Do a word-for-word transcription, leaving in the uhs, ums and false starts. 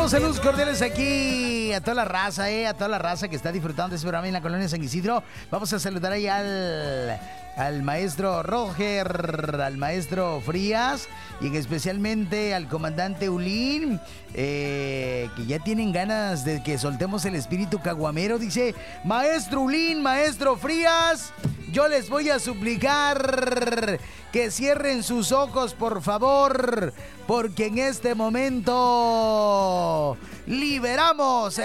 Mandamos saludos cordiales aquí a toda la raza, eh, a toda la raza que está disfrutando de este programa en la colonia San Isidro. Vamos a saludar ahí al, al maestro Roger, al maestro Frías y especialmente al comandante Ulín, eh, que ya tienen ganas de que soltemos el espíritu caguamero. Dice, maestro Ulín, maestro Frías, yo les voy a suplicar que cierren sus ojos, por favor, porque en este momento liberamos